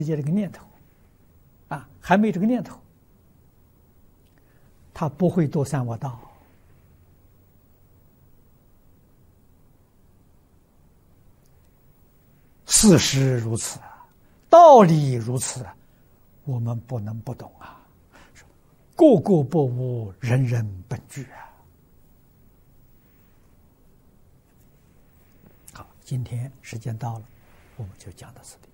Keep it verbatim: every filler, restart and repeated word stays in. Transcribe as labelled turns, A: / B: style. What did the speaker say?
A: 界这个念头，啊，还没这个念头，他不会堕三恶道。事实如此，道理如此，我们不能不懂啊！个个不无，人人本具啊！好，今天时间到了，我们就讲到此地。